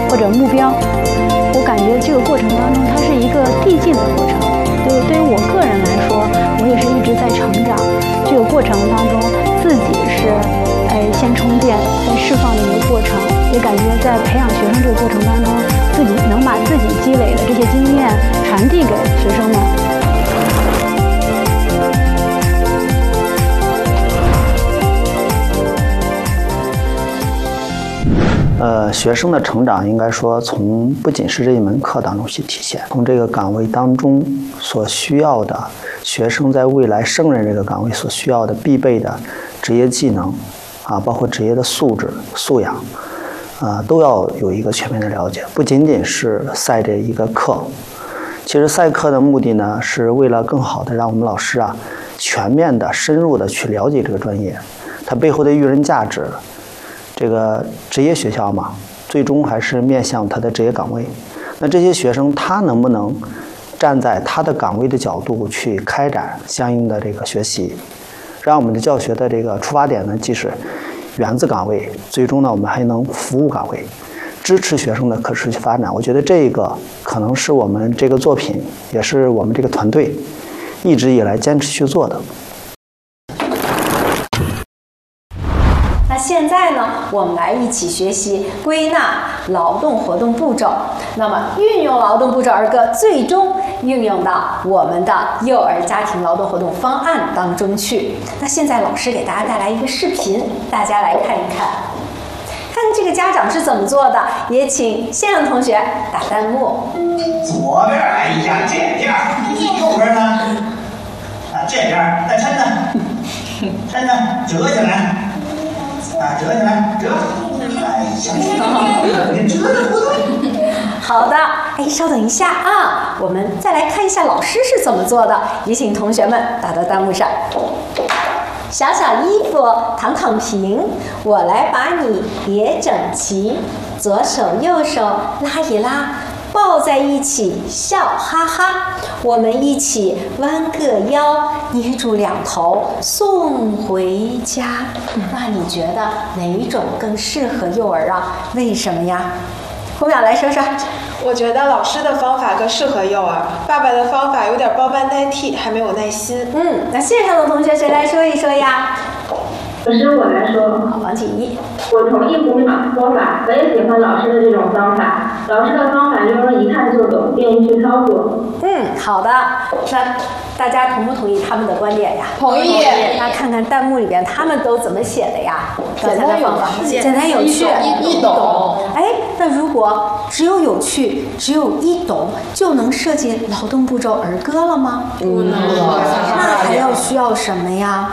或者目标。我感觉这个过程当中，它是一个递进的过程。对于我个人来说，我也是一直在成长。这个过程当中，自己是先充电、再释放的一个过程。也感觉在培养学生这个过程当中，自己能把自己积累的这些经验传递给学生们。 学生的成长应该说不仅是这一门课当中去体现，从这个岗位当中所需要的学生在未来胜任这个岗位所需要的必备的职业技能包括职业的素质素养都要有一个全面的了解，不仅仅是赛这一个课。其实赛课的目的呢，是为了更好的让我们老师全面的深入的去了解这个专业，它背后的育人价值。这个职业学校嘛，最终还是面向他的职业岗位。那这些学生他能不能站在他的岗位的角度去开展相应的这个学习，让我们的教学的这个出发点呢，既是源自岗位，最终呢我们还能服务岗位，支持学生的可持续发展。我觉得这个可能是我们这个作品，也是我们这个团队一直以来坚持去做的。 那现在呢，我们来一起学习归纳劳动活动步骤，那么运用劳动步骤儿歌，最终运用到我们的幼儿家庭劳动活动方案当中去。那现在老师给大家带来一个视频，大家来看一看，看这个家长是怎么做的，也请现场同学打弹幕。 左边来一下，这边，右边呢？这边再抻呢，抻呢，折起来。折起来，折！你折的不对。 好的，稍等一下我们再来看一下老师是怎么做的，也请同学们打到弹幕上。小小衣服躺躺平，我来把你叠整齐，左手右手拉一拉，抱在一起笑哈哈，我们一起弯个腰，捏住两头送回家。那你觉得哪种更适合幼儿为什么呀？胡淼来说说。 我觉得老师的方法更适合幼儿，爸爸的方法有点包办代替，还没有耐心。 那线上的同学谁来说一说呀？ 老师，我来说。 好，王锦怡。我同意胡淼的说法，我也喜欢老师的这种方法。老师的方法幼儿一看就懂，便于去操作。 好的。那大家同不同意他们的观点呀？ 同意。 那看看弹幕里边他们都怎么写的呀？ 简单有趣， 简单有趣， 易懂。 那如果只有有趣，只有易懂，就能设计劳动步骤儿歌了吗？ 不能。 那还要需要什么呀？